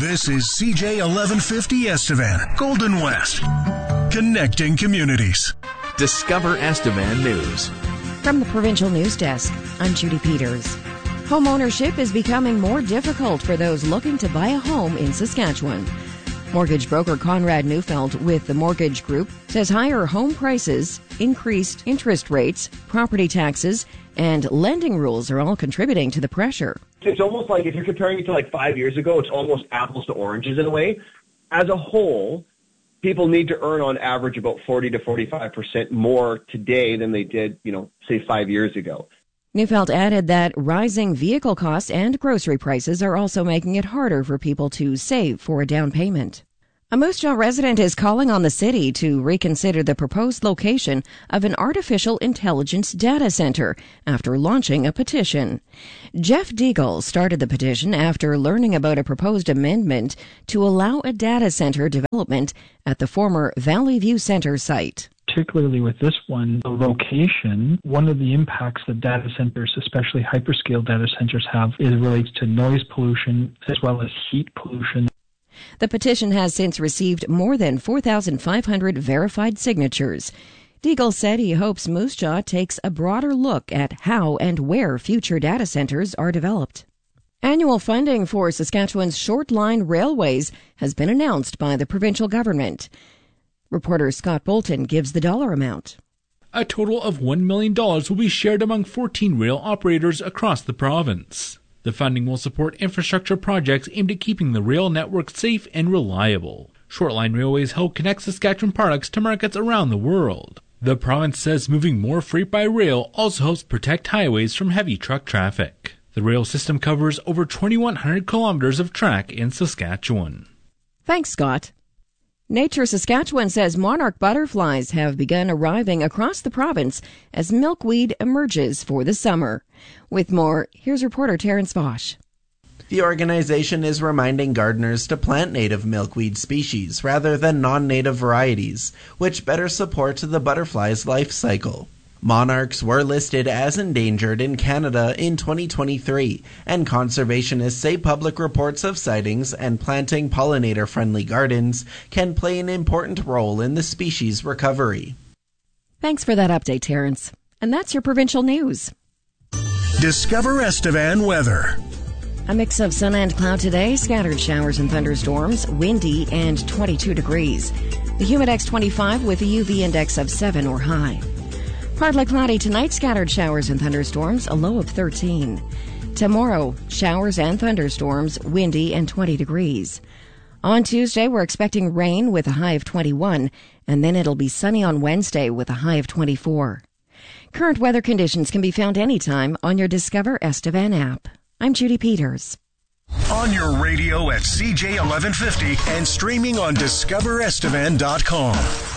This is CJ 1150 Estevan, Golden West, connecting communities. Discover Estevan News. From the Provincial News Desk, I'm Judy Peters. Home ownership is becoming more difficult for those looking to buy a home in Saskatchewan. Mortgage broker Conrad Neufeld with the Mortgage Group says higher home prices, increased interest rates, property taxes, and lending rules are all contributing to the pressure. It's almost like if you're comparing it to like 5 years ago, it's almost apples to oranges in a way. As a whole, people need to earn on average about 40 to 45% more today than they did, say 5 years ago. Neufeld added that rising vehicle costs and grocery prices are also making it harder for people to save for a down payment. A Moose Jaw resident is calling on the city to reconsider the proposed location of an artificial intelligence data center after launching a petition. Jeff Deagle started the petition after learning about a proposed amendment to allow a data center development at the former Valley View Center site. Particularly with this one, the location, one of the impacts that data centers, especially hyperscale data centers, have is relates to noise pollution as well as heat pollution. The petition has since received more than 4,500 verified signatures. Deagle said he hopes Moose Jaw takes a broader look at how and where future data centers are developed. Annual funding for Saskatchewan's short-line railways has been announced by the provincial government. Reporter Scott Bolton gives the dollar amount. A total of $1 million will be shared among 14 rail operators across the province. The funding will support infrastructure projects aimed at keeping the rail network safe and reliable. Shortline railways help connect Saskatchewan products to markets around the world. The province says moving more freight by rail also helps protect highways from heavy truck traffic. The rail system covers over 2,100 kilometers of track in Saskatchewan. Thanks, Scott. Nature Saskatchewan says monarch butterflies have begun arriving across the province as milkweed emerges for the summer. With more, here's reporter Terrence Vosch. The organization is reminding gardeners to plant native milkweed species rather than non-native varieties, which better support the butterfly's life cycle. Monarchs were listed as endangered in Canada in 2023, and conservationists say public reports of sightings and planting pollinator-friendly gardens can play an important role in the species' recovery. Thanks for that update, Terrence. And that's your provincial news. Discover Estevan weather. A mix of sun and cloud today, scattered showers and thunderstorms, windy and 22 degrees. The Humidex 25 with a UV index of 7 or high. Partly cloudy tonight, scattered showers and thunderstorms, a low of 13. Tomorrow, showers and thunderstorms, windy and 20 degrees. On Tuesday, we're expecting rain with a high of 21, and then it'll be sunny on Wednesday with a high of 24. Current weather conditions can be found anytime on your Discover Estevan app. I'm Judy Peters. On your radio at CJ 1150 and streaming on discoverestevan.com.